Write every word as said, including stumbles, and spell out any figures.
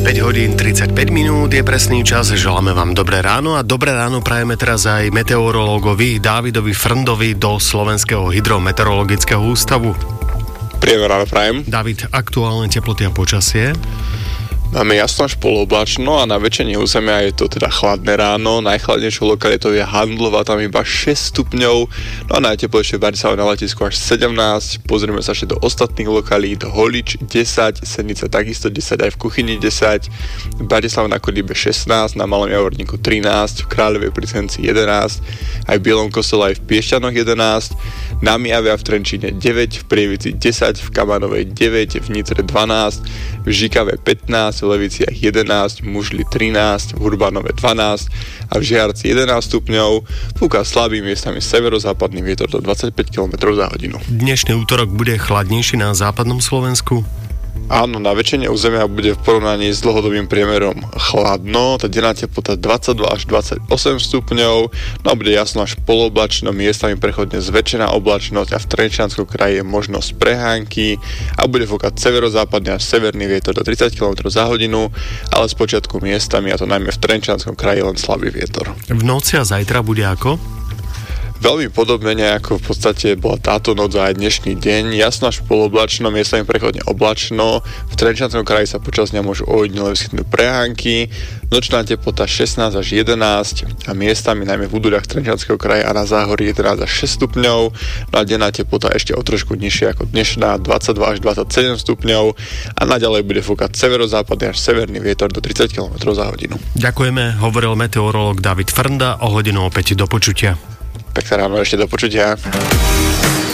päť hodín tridsaťpäť minút je presný čas, želáme vám dobré ráno a dobré ráno prajeme teraz aj meteorológovi Dávidovi Frndovi do Slovenského hydrometeorologického ústavu. Príjemné ráno prajem. Dávid, aktuálne teploty a počasie? Máme jasno až poloblačno a na väčšine územia je to teda chladné ráno. Najchladnejšou lokalitou je Handlova, tam iba šesť stupňov. No a najteplejšie v Bratislave na letisku až sedemnásť. Pozrieme sa ešte do ostatných lokalít. Holič desať, Senica takisto desať, aj v Kuchyni desať. V Bratislave na Kolibe šestnásť, na Malom Javorníku trinásť, v Kráľovej pri Senci jedenásť, aj v Bielom Kostole, aj v Piešťanoch jedenásť, na Mijave a v Trenčíne deväť, v Prievidzi desať, v Kamanovej deväť, v Nitre dvanásť, v Žikave pätnásť, v Leviciach jedenásť, v Mužli trinásť, v Urbanove dvanásť a v Žiarci jedenásť stupňov. Fúka slabý, miestami severozápadný vietor do dvadsaťpäť kilometrov za hodinu. Dnešný útorok bude chladnejší na západnom Slovensku? Áno, na väčšine územia bude v porovnaní s dlhodobým priemerom chladno, tá denná teplota dvadsaťdva až dvadsaťosem stupňov, no a bude jasno až poloblačno, miestami prechodne zväčšená oblačnosť a v Trenčianskom kraji je možnosť prehánky a bude fúkať severozápadný až severný vietor do tridsať kilometrov za hodinu, ale spočiatku miestami, a to najmä v Trenčianskom kraji, len slabý vietor. V noci a zajtra bude ako? Veľmi podobne, ako v podstate bola táto noc a aj dnešný deň. Jasno až poloblačno, miestami prechodne oblačno. V Trenčianskom kraji sa počas dňa môžu ojedinele vyskytnúť prehánky. Nočná teplota šestnásť až jedenásť a miestami najmä v údoľach Trenčianskeho kraja a na Záhorí jedenásť až šesť stupňov. No a denná teplota ešte o trošku nižšia ako dnešná, dvadsaťdva až dvadsaťsedem stupňov a naďalej bude fúkať severozápadný až severný vietor do tridsať kilometrov za hodinu. Ďakujeme, hovoril meteorológ Dávid Frnda, o hodinu opäť do počutia. Pekné ráno, ešte do počutia.